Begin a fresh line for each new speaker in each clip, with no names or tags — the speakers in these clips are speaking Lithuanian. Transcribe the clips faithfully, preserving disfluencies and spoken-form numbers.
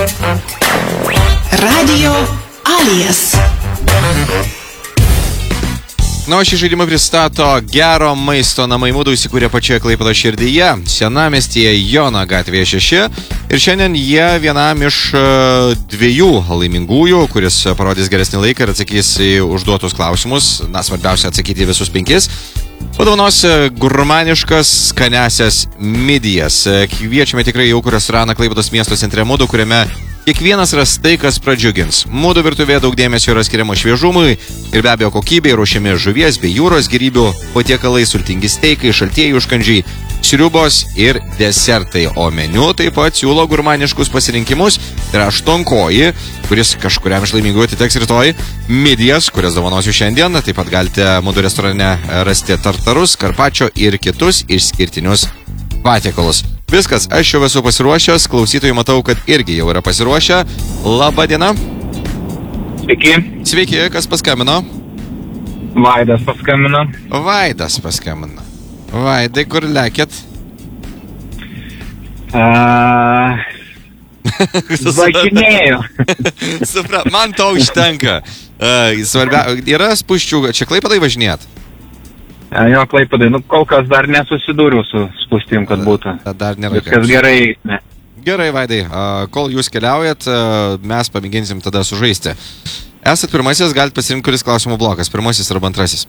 Radio Alias.
Na, o šį žaidimą pristato Gero maisto namai Mūdų įsikūrė pačioje Klaipėdos širdyje, Senamiestyje Jono gatvėje šeši. Ir šiandien jie vienam iš uh, dviejų laimingųjų, kuris parodys geresnį laiką ir atsakys į užduotus klausimus, na, svarbiausia atsakyti į visus penkis, padovanos gurmaniškas skanesias midijas. Kviečiame tikrai jaukų restoraną Klaipėdos miesto centre Mūdų, kuriame kiekvienas ras tai, kas pradžiugins. Mūdų virtuvėje daug dėmesio yra skiriama šviežumui ir be abejo kokybei, ruošiami žuvies bei jūros gėrybių patiekalai, sultingi steikai, šaltieji užkandžiai, sriubos ir desertai. O meniu taip pat siūlo gurmaniškus pasirinkimus. Tai yra aštuonkoji, kuris kažkuriam iš laimingųjų atiteks rytoj, midijas, kurias dovanosiu šiandien. Taip pat galite Mūdų restorane rasti tartarus, karpačio ir kitus išskirtinius patiekalus. Viskas, aš jau esu pasiruošęs, klausytojai matau, kad irgi jau yra pasiruošę. Labą dieną.
Sveiki.
Sveiki, kas paskambino?
Vaidas paskambino.
Vaidas paskambino. Vaidai, kur lekėt?
Uh, Važinėjau.
Supra, man to užtenka. Uh, svarbia, yra spūsčių, čia Klaipėdai važinėt?
Jo, Klaipėdai, nu kol kas dar nesusidūriau su spūstim, kad būtų.
Dar nėra.
Viskas gerai. Ne.
Gerai, Vaidai, uh, kol jūs keliaujat, uh, mes pamėginsim tada sužaisti. Esat pirmasis, galite pasirinkti, kuris klausimų blokas, pirmasis arba antrasis.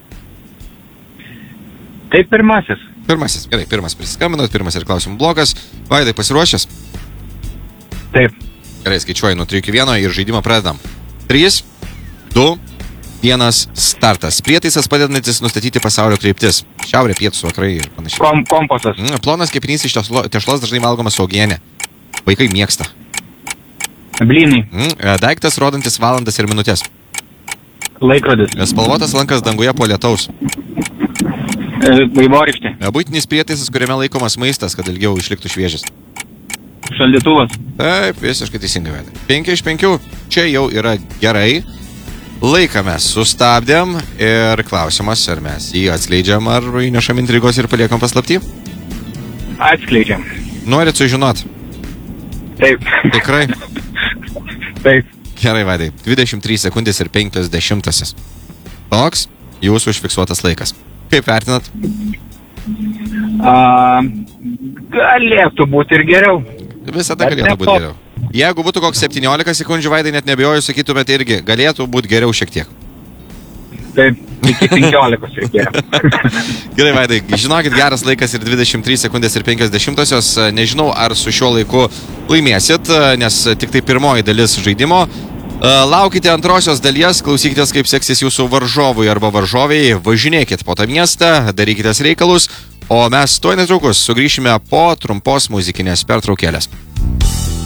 Tai pirmasis.
Pirmasis, gerai, pirmas prisiskambinot, pirmas ir klausimų blokas. Vaidai, pasiruošęs?
Taip.
Gerai, skaičiuoju nuo trijų iki vieno ir žaidimą pradedam. trys, du, vienas, startas. Prietaisas padedantis nustatyti pasaulio kryptis. Šiaurė, pietus, vakarai ir panašiai.
Kom, kompasas.
Mm, plonas kepinys iš tešlos dažnai valgomas su uogiene. Vaikai mėgsta.
Blynai.
Mm, daiktas rodantis valandas ir minutės.
Laikrodis.
Spalvotas lankas danguje po lietaus.
Vaivorykštė.
Buitinis prietaisas, kuriame laikomas maistas, kad ilgiau išliktų šviežias.
Šaldytuvas.
Taip, visiškai teisingai, Vaidai. penki iš penkių. Čia jau yra gerai. Laiką mes sustabdėm ir klausimas, ar mes jį atskleidžiam, ar įnešam intrigos ir paliekam paslaptį?
Atskleidžiam.
Norit sužinot?
Taip.
Tikrai?
Taip.
Gerai, Vaidai. dvidešimt trys sekundės ir penkios dešimtosios. Toks jūsų užfiksuotas laikas. Kaip vertinat?
Uh, galėtų būti ir geriau.
Visada galėtų būti geriau. Jeigu būtų koks septyniolika sekundžių, Vaidai, net nebejoju, sakytumėt irgi, galėtų būti geriau šiek tiek.
Taip, iki penkiolikos reikėjo.
Gerai, Vaidai, žinokit, geras laikas ir dvidešimt trys sekundės ir penkios dešimtosios. Nežinau, ar su šiuo laiku laimėsit, nes tik tai pirmoji dalis žaidimo. Laukite antrosios dalies, klausykitės, kaip seksis jūsų varžovui arba varžoviai, važinėkit po tą miestą, darykitės reikalus, o mes tuoj netrukus sugrįšime po trumpos muzikinės pertraukėlės.